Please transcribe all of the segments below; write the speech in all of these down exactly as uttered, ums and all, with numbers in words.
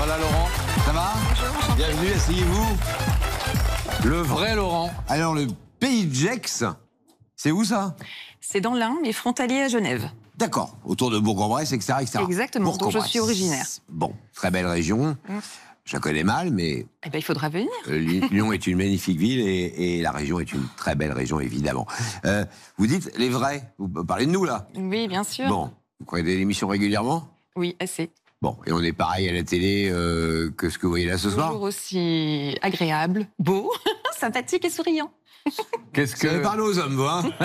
Voilà Laurent. Ça va? Bonjour. Bienvenue, asseyez-vous. Le vrai Laurent. Alors, le pays de Gex, c'est où ça? C'est dans l'Ain, mais frontalier à Genève. D'accord, autour de Bourg-en-Bresse, et cetera, et cetera. Exactement, dont je Bourg-en-Bresse. suis originaire. Bon, très belle région. Mm. Je la connais mal, mais Eh bien, il faudra venir. euh, Lyon est une magnifique ville et, et la région est une très belle région, évidemment. Euh, vous dites les vrais, vous parlez de nous, là? Oui, bien sûr. Bon, vous regardez l'émission régulièrement? Oui, assez. Bon, et on est pareil à la télé euh, que ce que vous voyez là ce soir? Toujours aussi agréable, beau, sympathique et souriant. Qu'est-ce Vous avez que, parlé aux hommes, vous, hein?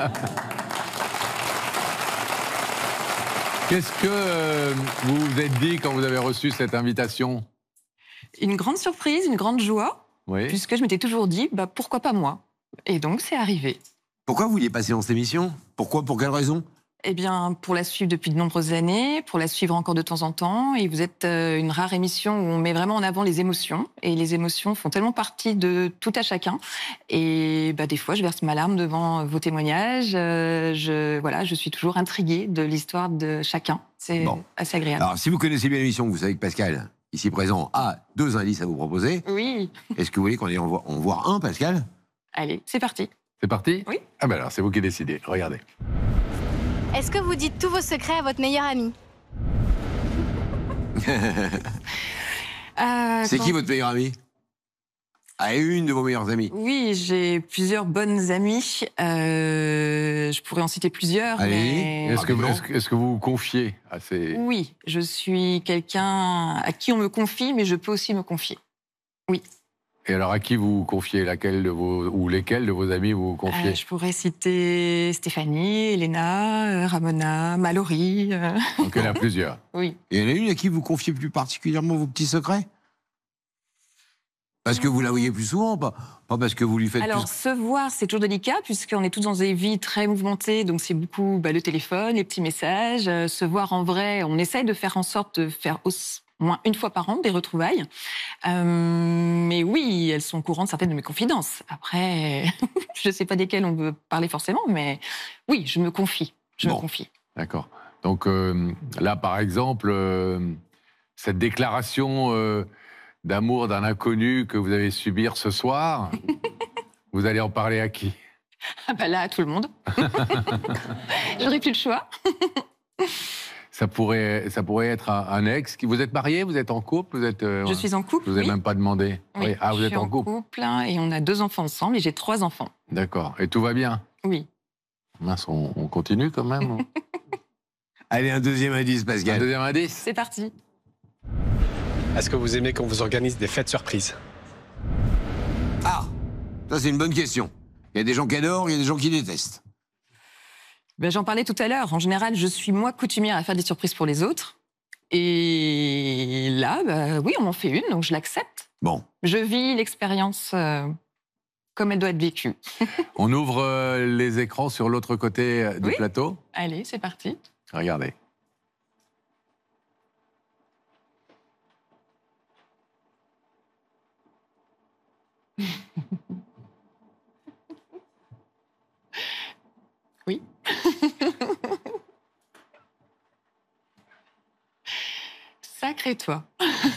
qu'est-ce que euh, vous vous êtes dit quand vous avez reçu cette invitation? Une grande surprise, une grande joie, Oui. puisque je m'étais toujours dit, bah, pourquoi pas moi? Et donc, c'est arrivé. Pourquoi vous vouliez passer dans cette émission? Pourquoi? Pour quelle raison? Eh bien, pour la suivre depuis de nombreuses années, pour la suivre encore de temps en temps. Et vous êtes euh, une rare émission où on met vraiment en avant les émotions. Et les émotions font tellement partie de tout à chacun. Et bah, des fois, je verse ma larme devant vos témoignages. Euh, je, voilà, je suis toujours intriguée de l'histoire de chacun. C'est Bon. assez agréable. Alors, si vous connaissez bien l'émission, vous savez que Pascal, ici présent, a deux indices à vous proposer. Oui, Est-ce que vous voulez qu'on en voit, en voir un, Pascal? allez, c'est parti. C'est parti? Oui. Ah ben alors, c'est vous qui décidez. Regardez. Est-ce que vous dites tous vos secrets à votre meilleur ami? Euh, C'est quand- qui votre meilleur ami? Ah, une de vos meilleures amies. Oui, j'ai plusieurs bonnes amies. Euh, je pourrais en citer plusieurs. Allez. mais- Est-ce que, vous- Rapidement. est-ce, que- est-ce que vous vous confiez à ces... Oui, je suis quelqu'un à qui on me confie, mais je peux aussi me confier. Et alors, à qui vous vous confiez? Laquelle de vos... ou lesquels de vos amis vous vous confiez? Euh, je pourrais citer Stéphanie, Elena, euh, Ramona, Mallory. euh, Donc, il y en a plusieurs. Oui. Et il y en a une à qui vous confiez plus particulièrement vos petits secrets? Parce que vous la voyez plus souvent, pas, pas parce que vous lui faites Alors, plus... se voir, c'est toujours délicat, puisqu'on est tous dans des vies très mouvementées, donc c'est beaucoup bah, le téléphone, les petits messages. Euh, se voir en vrai, on essaye de faire en sorte de faire au moins une fois par an des retrouvailles. Euh, mais oui, elles sont au courant de certaines de mes confidences. Après, je ne sais pas desquelles on veut parler forcément, mais oui, je me confie. Je Bon. me confie. D'accord. Donc euh, là, par exemple, euh, cette déclaration euh, d'amour d'un inconnu que vous allez subir ce soir, vous allez en parler à qui? Ah bah là, à tout le monde. J'aurais plus le choix. Ça pourrait, ça pourrait être un, un ex. qui- Vous êtes marié? Vous êtes en couple? Vous êtes, euh, Je suis en couple. Je vous ai oui. même pas demandé. Oui, Ah, vous je êtes suis en couple. hein, et on a deux enfants ensemble et j'ai trois enfants. D'accord. Et tout va bien? Oui. Mince, on, on continue quand même. Allez, un deuxième indice, Un Pascal. deuxième indice? C'est parti. Est-ce que vous aimez qu'on vous organise des fêtes surprises? Ah, ça c'est une bonne question. Il y a des gens qui adorent, il y a des gens qui détestent. Ben, j'en parlais tout à l'heure. En général, je suis moi coutumière à faire des surprises pour les autres. Et là, bah, oui, on m'en fait une, donc je l'accepte. Bon, Je vis l'expérience euh, comme elle doit être vécue. On ouvre euh, les écrans sur l'autre côté euh, du Oui. plateau. Allez, c'est parti. Regardez. Oui. Sacré toi.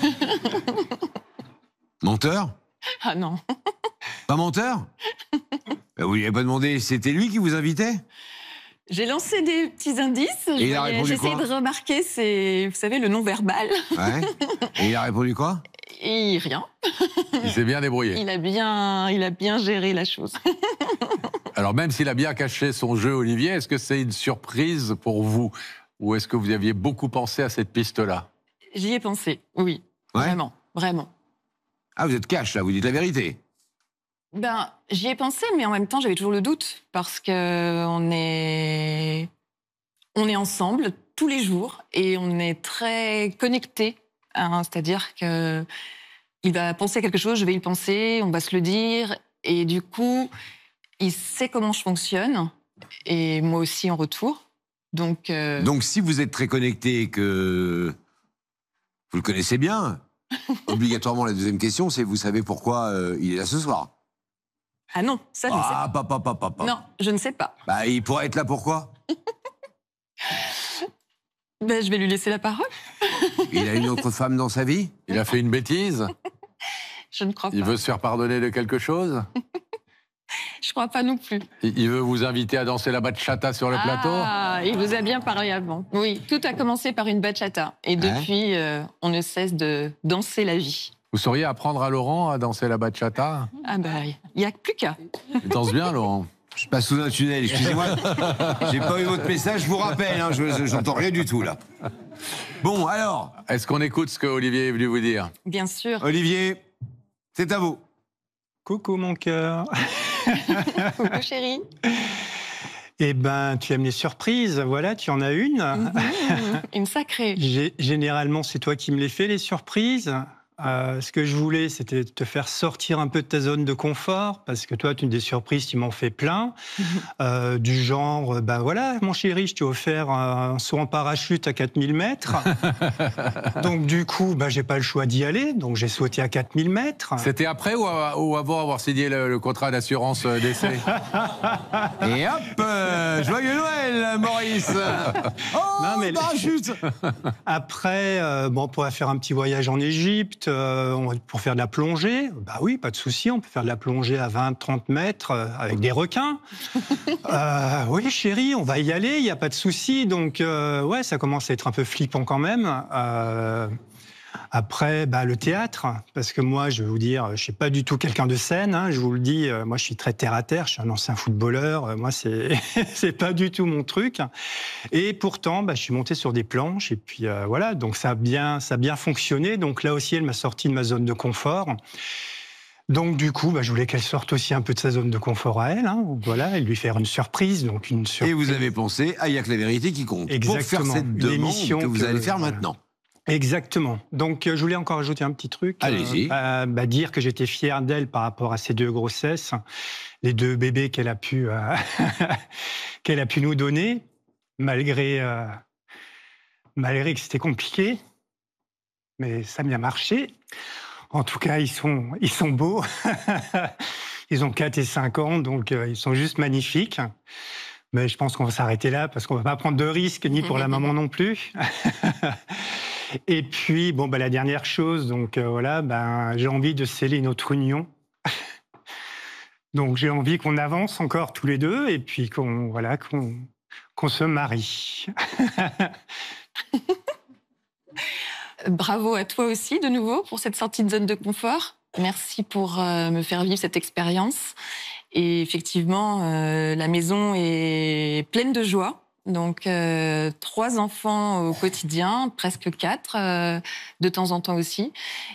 menteur? Ah non. Pas menteur? Ben, vous lui avez pas demandé, c'était lui qui vous invitait? J'ai lancé des petits indices. Je il a voyais- répondu J'essayais quoi de remarquer, c'est, vous savez, le non-verbal. Ouais. Et il a répondu quoi? Et rien. Il s'est bien débrouillé. Il a bien, il a bien géré la chose. Alors même s'il a bien caché son jeu, Olivier, est-ce que c'est une surprise pour vous? Ou est-ce que vous aviez beaucoup pensé à cette piste-là? J'y ai pensé, oui. Ouais. Vraiment, vraiment. Ah, vous êtes cash là, vous dites la vérité. Ben, j'y ai pensé, mais en même temps, j'avais toujours le doute parce que on est, on est ensemble tous les jours et on est très connectés. Hein, c'est-à-dire que il va penser à quelque chose, je vais y penser, on va se le dire, et du coup, il sait comment je fonctionne et moi aussi en retour. Donc, euh, Donc si vous êtes très connecté et que vous le connaissez bien, obligatoirement la deuxième question, c'est vous savez pourquoi euh, il est là ce soir? ah non, ça je ne sais Ah, pas. papa, papa, papa. Non, je ne sais pas. Bah, il pourrait être là pourquoi? Ben, je vais lui laisser la parole. Il a une autre femme dans sa vie? Il a fait une bêtise? Je ne crois pas. Il veut se faire pardonner de quelque chose? Je crois pas non plus. Il il veut vous inviter à danser la bachata sur le plateau? Ah, il vous a bien parlé avant. Oui, tout a commencé par une bachata. Et depuis, euh, on ne cesse de danser la vie. Vous sauriez apprendre à Laurent à danser la bachata? Ah bah, il n'y a plus qu'à. Il danse bien, Laurent. Je passe sous un tunnel, excusez-moi. J'ai pas eu votre message, je vous rappelle, hein, je j'entends rien du tout là. Bon, alors, Est-ce qu'on écoute ce que Olivier est venu vous dire? Bien sûr. Olivier, c'est à vous. Coucou mon cœur. Coucou chérie. Eh ben, tu aimes les surprises, voilà, tu en as une. Mmh, une sacrée. Gé- Généralement, c'est toi qui me les fais, les surprises. Euh, ce que je voulais, c'était te faire sortir un peu de ta zone de confort, parce que toi, tu des surprises, tu m'en fais plein. Euh, du genre, ben voilà, mon chéri, je t'ai offert un saut en parachute à quatre mille mètres. Donc du coup, ben, j'ai pas le choix d'y aller, donc j'ai sauté à quatre mille mètres. C'était après ou, à- ou avant avoir signé le, le contrat d'assurance euh, d'essai? Et hop, euh, joyeux Noël, Maurice. Oh, Non, mais- parachute. Après, euh, bon, on pourrait faire un petit voyage en Égypte, euh, on- pour faire de la plongée. Bah oui, pas de souci, on peut faire de la plongée à vingt, trente mètres euh, avec des requins. Euh, oui, chérie, on va y aller, il n'y a pas de souci. Donc, euh, ouais, ça commence à être un peu flippant quand même. Euh, Après, bah, le théâtre, parce que moi, je vais vous dire, je ne suis pas du tout quelqu'un de scène, hein, je vous le dis, euh, moi je suis très terre-à-terre, je suis un ancien footballeur, euh, moi c'est c'est pas du tout mon truc. Et pourtant, bah, je suis monté sur des planches, et puis euh, voilà, donc ça a, bien, ça a bien fonctionné, donc là aussi, elle m'a sorti de ma zone de confort. Donc du coup, bah, je voulais qu'elle sorte aussi un peu de sa zone de confort à elle, hein, voilà, et lui faire une surprise, donc une surprise. Et vous avez pensé à Y'a que la vérité qui compte. Pour faire Exactement. cette Une demande émission que vous que- allez faire voilà. maintenant. Exactement. Donc, euh, je voulais encore ajouter un petit truc. Allez-y. Euh, bah, bah, dire que j'étais fier d'elle par rapport à ces deux grossesses, les deux bébés qu'elle a pu, euh, qu'elle a pu nous donner, malgré, euh, malgré que c'était compliqué. Mais ça a bien marché. En tout cas, ils sont, ils sont beaux. Ils ont quatre et cinq ans, donc euh, ils sont juste magnifiques. Mais je pense qu'on va s'arrêter là parce qu'on ne va pas prendre de risques, ni pour la maman non plus. Et puis, bon, bah, la dernière chose, donc euh, voilà, ben, j'ai envie de sceller notre union. Donc j'ai envie qu'on avance encore tous les deux et puis qu'on voilà, qu'on, qu'on se marie. Bravo à toi aussi, de nouveau, pour cette sortie de zone de confort. Merci pour euh, me faire vivre cette expérience. Et effectivement, euh, la maison est pleine de joie. Donc, euh, trois enfants au quotidien, presque quatre, euh, de temps en temps aussi.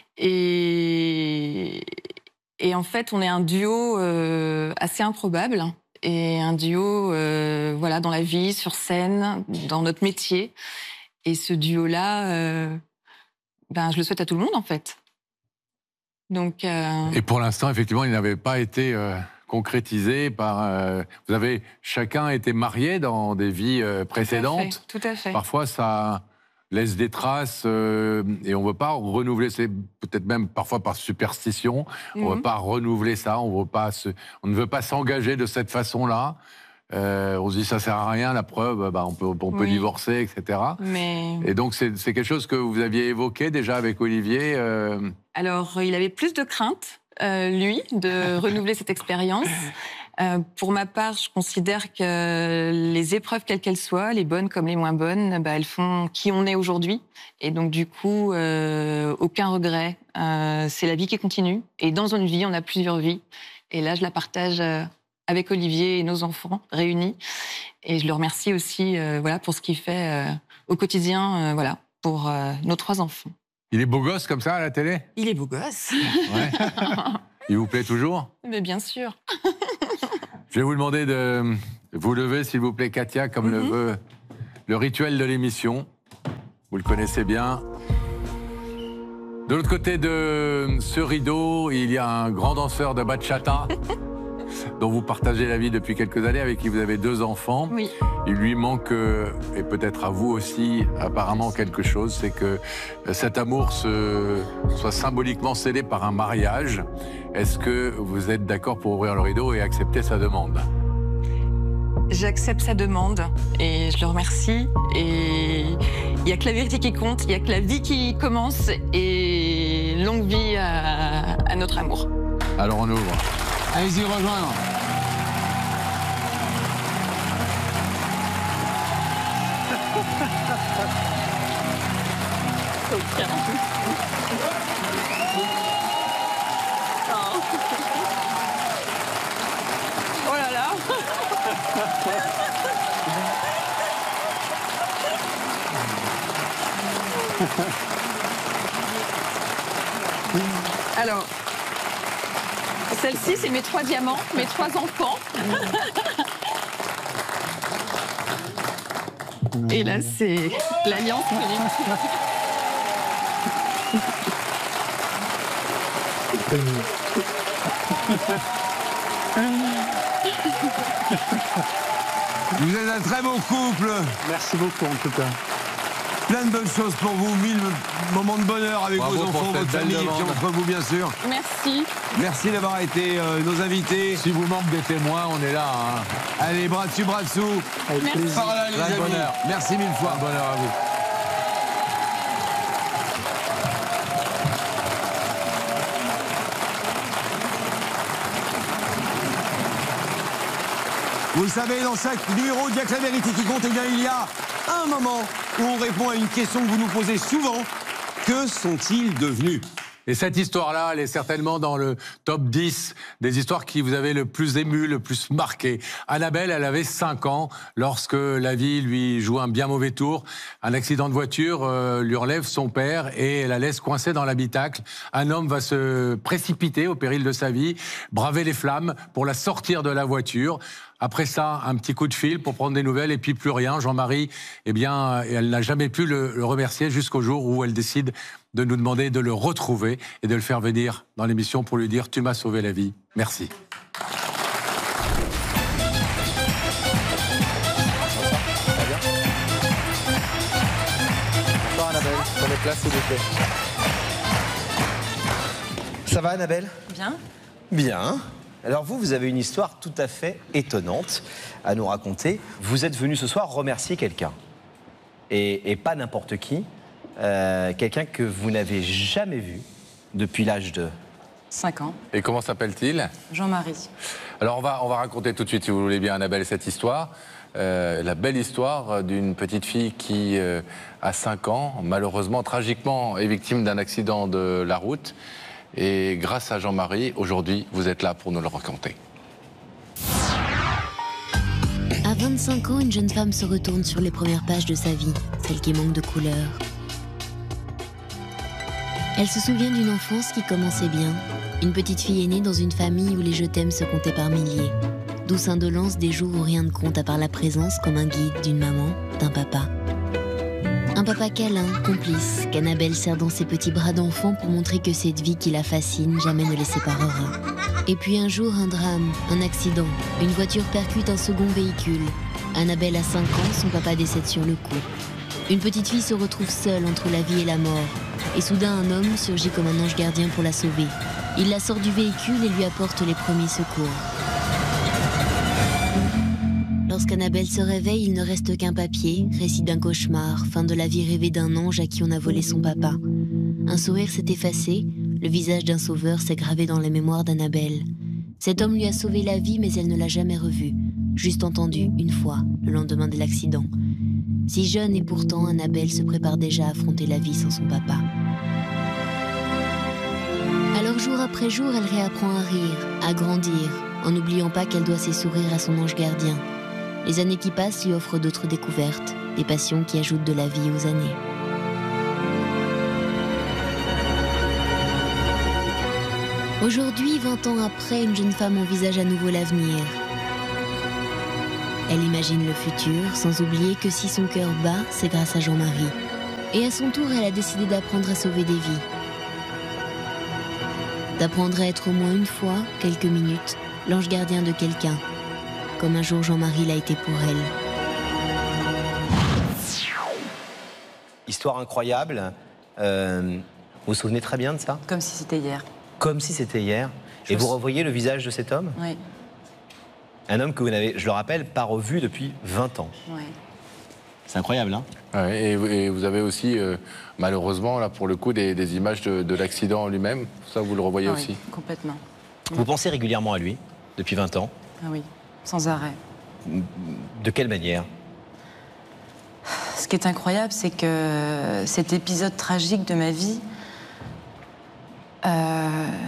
Et, et en fait, on est un duo euh, assez improbable. Et un duo euh, voilà, dans la vie, sur scène, dans notre métier. Et ce duo-là, euh, ben, je le souhaite à tout le monde, en fait. Donc, euh... Et pour l'instant, effectivement, il n'avait pas été euh, concrétisé par... Euh, vous avez chacun été marié dans des vies euh, précédentes. Tout à fait. Tout à fait. Parfois, ça laisse des traces euh, et on ne veut pas renouveler, c'est peut-être même parfois par superstition, on ne Mhm. veut pas renouveler ça, on, veut pas se, on ne veut pas s'engager de cette façon-là. Euh, on se dit ça sert à rien, la preuve, bah, on peut, on peut Oui. divorcer, et cetera. Mais... Et donc c'est c'est quelque chose que vous aviez évoqué déjà avec Olivier. euh, Alors, il avait plus de crainte, euh, lui, de renouveler cette expérience. Euh, pour ma part, je considère que les épreuves, quelles qu'elles soient, les bonnes comme les moins bonnes, bah, elles font qui on est aujourd'hui. Et donc, du coup, euh, aucun regret. Euh, c'est la vie qui continue. Et dans une vie, on a plusieurs vies. Et là, je la partage euh, avec Olivier et nos enfants réunis. Et je le remercie aussi euh, voilà, pour ce qu'il fait euh, au quotidien euh, voilà, pour euh, nos trois enfants. Il est beau gosse comme ça à la télé? Il est beau gosse. Ouais. Il vous plaît toujours? Mais bien sûr. Je vais vous demander de vous lever, s'il vous plaît, Katia, comme le Mhm. veut le rituel de l'émission. Vous le connaissez bien. De l'autre côté de ce rideau, il y a un grand danseur de bachata dont vous partagez la vie depuis quelques années, avec qui vous avez deux enfants. Oui. Il lui manque, euh, et peut-être à vous aussi, apparemment quelque chose, c'est que euh, cet amour se, soit symboliquement scellé par un mariage. Est-ce que vous êtes d'accord pour ouvrir le rideau et accepter sa demande? J'accepte sa demande et je le remercie. Et, Il n'y a que la vérité qui compte, il n'y a que la vie qui commence et longue vie à, à notre amour. Alors on ouvre. Allez-y rejoindre. Oh là là. Alors, celle-ci, c'est mes trois diamants, mes trois enfants. Et là, c'est l'alliance politique. Vous êtes un très beau couple. Merci beaucoup en tout cas. Plein de bonnes choses pour vous, mille moments de bonheur avec Bravo vos pour enfants, cette votre belle famille, et puis demande. entre vous bien sûr. Merci. Merci d'avoir été euh, nos invités. Si vous manque des témoins, on est là. Hein. Allez, bras dessus, bras dessous. Avec Merci. plaisir. Par là, les Plein de amis. bonheur. Merci mille fois. Bonheur à vous. Vous le savez, dans chaque numéro d'Il y a que la vérité qui compte, eh bien, il y a un moment où on répond à une question que vous nous posez souvent. Que sont-ils devenus ? Et cette histoire-là, elle est certainement dans le top dix des histoires qui vous avez le plus ému, le plus marqué. Annabelle, elle avait cinq ans lorsque la vie lui joue un bien mauvais tour. Un accident de voiture euh, lui enlève son père et la laisse coincée dans l'habitacle. Un homme va se précipiter au péril de sa vie, braver les flammes pour la sortir de la voiture. Après ça, un petit coup de fil pour prendre des nouvelles et puis plus rien. Jean-Marie, eh bien, elle n'a jamais pu le, le remercier jusqu'au jour où elle décide de nous demander de le retrouver et de le faire venir dans l'émission pour lui dire « Tu m'as sauvé la vie, merci ». Bonsoir Annabelle, prenez place s'il vous plaît. Ça va Annabelle? Bien. Bien. Alors vous, vous avez une histoire tout à fait étonnante à nous raconter. Vous êtes venu ce soir remercier quelqu'un. Et, et pas n'importe qui. Euh, quelqu'un que vous n'avez jamais vu depuis l'âge de... cinq ans. Et comment s'appelle-t-il? Jean-Marie. Alors on va, on va raconter tout de suite, si vous voulez bien, Annabelle, cette histoire. Euh, la belle histoire d'une petite fille qui, euh, à cinq ans, malheureusement, tragiquement, est victime d'un accident de la route. Et grâce à Jean-Marie, aujourd'hui, vous êtes là pour nous le raconter. À vingt-cinq ans, une jeune femme se retourne sur les premières pages de sa vie, celle qui manque de couleur. Elle se souvient d'une enfance qui commençait bien. Une petite fille aînée dans une famille où les je t'aime se comptaient par milliers. Douce indolence des jours où rien ne compte à part la présence comme un guide d'une maman, d'un papa. Un papa câlin, complice, qu'Annabelle serre dans ses petits bras d'enfant pour montrer que cette vie qui la fascine jamais ne les séparera. Et puis un jour, un drame, un accident. Une voiture percute un second véhicule. Annabelle a cinq ans, son papa décède sur le coup. Une petite fille se retrouve seule entre la vie et la mort. Et soudain, un homme surgit comme un ange gardien pour la sauver. Il la sort du véhicule et lui apporte les premiers secours. Lorsqu'Annabelle se réveille, il ne reste qu'un papier, récit d'un cauchemar, fin de la vie rêvée d'un ange à qui on a volé son papa. Un sourire s'est effacé, le visage d'un sauveur s'est gravé dans la mémoire d'Annabelle. Cet homme lui a sauvé la vie, mais elle ne l'a jamais revu. Juste entendu, une fois, le lendemain de l'accident. Si jeune et pourtant, Annabelle se prépare déjà à affronter la vie sans son papa. Alors jour après jour, elle réapprend à rire, à grandir, en n'oubliant pas qu'elle doit ses sourires à son ange gardien. Les années qui passent lui offrent d'autres découvertes, des passions qui ajoutent de la vie aux années. Aujourd'hui, vingt ans après, une jeune femme envisage à nouveau l'avenir. Elle imagine le futur, sans oublier que si son cœur bat, c'est grâce à Jean-Marie. Et à son tour, elle a décidé d'apprendre à sauver des vies. D'apprendre à être au moins une fois, quelques minutes, l'ange gardien de quelqu'un. Comme un jour Jean-Marie l'a été pour elle. Histoire incroyable. Euh, vous vous souvenez très bien de ça? Comme si c'était hier. Comme si c'était hier. Je Et vous me- revoyez le visage de cet homme? Oui, Un homme que vous n'avez, je le rappelle, pas revu depuis vingt ans. oui. C'est incroyable, hein? Ouais, et, et vous avez aussi, euh, malheureusement, là, pour le coup, des, des images de, de l'accident en lui-même. Ça, vous le revoyez Ah aussi. oui, complètement. Vous pensez régulièrement à lui, depuis vingt ans? Ah oui, sans arrêt. De quelle manière? Ce qui est incroyable, c'est que cet épisode tragique de ma vie, euh,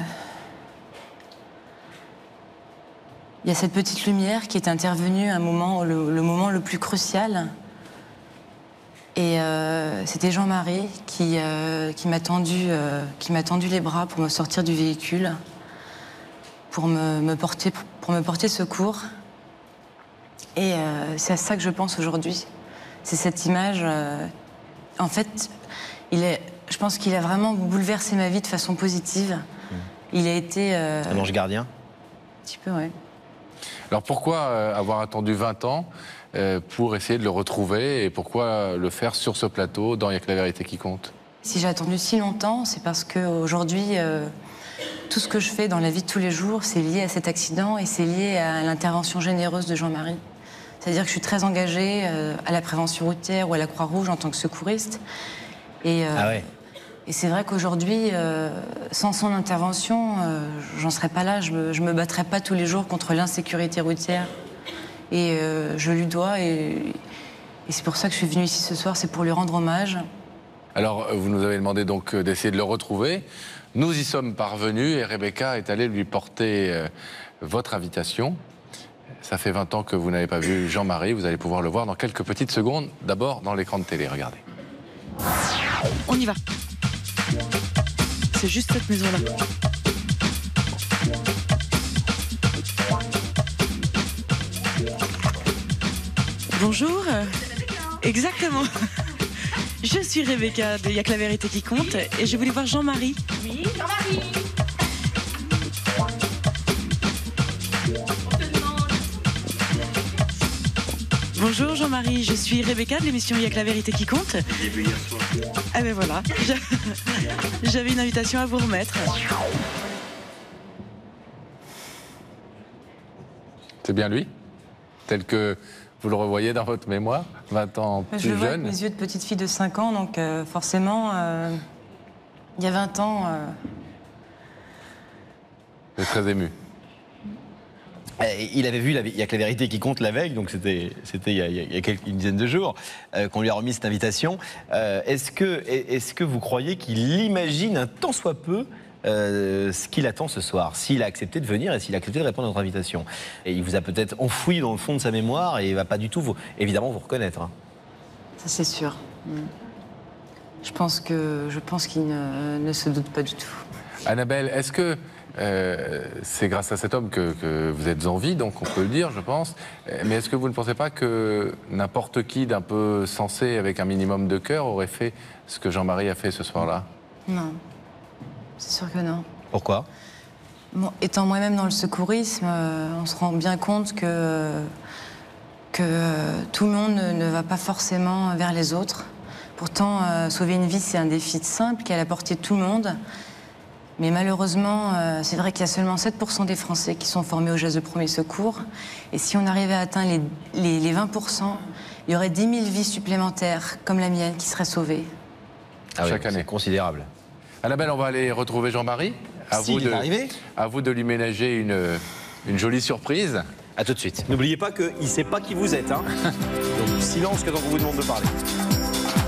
il y a cette petite lumière qui est intervenue à un moment, le, le moment le plus crucial. Et euh, c'était Jean-Marie qui, euh, qui m'a tendu, euh, qui m'a tendu les bras pour me sortir du véhicule, pour me, me porter, pour me porter secours. Et euh, c'est à ça que je pense aujourd'hui. C'est cette image. Euh, en fait, il est, je pense qu'il a vraiment bouleversé ma vie de façon positive. Mmh. Il a été. Euh, Un ange gardien? Un petit peu, oui. Alors pourquoi euh, avoir attendu vingt ans euh, pour essayer de le retrouver et pourquoi le faire sur ce plateau dans Il n'y a que la vérité qui compte? Si j'ai attendu si longtemps, c'est parce qu'aujourd'hui, euh, tout ce que je fais dans la vie de tous les jours, c'est lié à cet accident et c'est lié à l'intervention généreuse de Jean-Marie. C'est-à-dire que je suis très engagée euh, à la prévention routière ou à la Croix-Rouge en tant que secouriste. Et, euh, ah ouais. Et c'est vrai qu'aujourd'hui, euh, sans son intervention, euh, j'en serais pas là. Je me, je me battrais pas tous les jours contre l'insécurité routière. Et euh, je lui dois. Et, et c'est pour ça que je suis venue ici ce soir. C'est pour lui rendre hommage. Alors, vous nous avez demandé donc d'essayer de le retrouver. Nous y sommes parvenus et Rebecca est allée lui porter euh, votre invitation. Ça fait vingt ans que vous n'avez pas vu Jean-Marie. Vous allez pouvoir le voir dans quelques petites secondes. D'abord, dans l'écran de télé. Regardez. On y va. C'est juste cette maison-là. Bonjour. Exactement. Je suis Rebecca de Il n'y a que la vérité qui compte et je voulais voir Jean-Marie. Oui, Jean-Marie. Bonjour Jean-Marie, je suis Rebecca de l'émission Il n'y a que la vérité qui compte. J'ai vu hier soir. Ah ben voilà, j'avais une invitation à vous remettre. C'est bien lui? Tel que vous le revoyez dans votre mémoire, vingt ans plus jeune. Je le vois jeune. avec mes yeux de petite fille de cinq ans, donc euh, forcément, euh, il y a vingt ans... Euh... Vous êtes très ému. Il avait vu Il n'y a que la vérité qui compte la veille, donc c'était il y a, il y a quelques, une dizaine de jours euh, qu'on lui a remis cette invitation. Euh, est-ce que, est-ce que vous croyez qu'il imagine un tant soit peu euh, ce qu'il attend ce soir, s'il a accepté de venir et s'il a accepté de répondre à notre invitation? Et il vous a peut-être enfoui dans le fond de sa mémoire et il ne va pas du tout, vous, évidemment, vous reconnaître. Hein. Ça, c'est sûr. Je pense que, je pense qu'il ne, ne se doute pas du tout. Annabelle, est-ce que Euh, c'est grâce à cet homme que, que vous êtes en vie, donc on peut le dire, je pense. Mais est-ce que vous ne pensez pas que n'importe qui d'un peu sensé, avec un minimum de cœur, aurait fait ce que Jean-Marie a fait ce soir-là? Non, c'est sûr que non. Pourquoi? Bon, étant moi-même dans le secourisme, euh, on se rend bien compte que, que euh, tout le monde ne, ne va pas forcément vers les autres. Pourtant, euh, sauver une vie, c'est un défi simple qui est à la portée de tout le monde. Mais malheureusement, euh, c'est vrai qu'il y a seulement sept pour cent des Français qui sont formés aux gestes de premier secours. Et si on arrivait à atteindre les, les, les vingt pour cent, il y aurait dix mille vies supplémentaires, comme la mienne, qui seraient sauvées. Ah Chaque oui, année. C'est considérable. Annabelle, on va aller retrouver Jean-Marie. À, S'il vous est de, arrivé. à vous de lui ménager une, une jolie surprise. A tout de suite. N'oubliez pas qu'il ne sait pas qui vous êtes. Hein. Donc silence que tant qu'on vous demande de parler.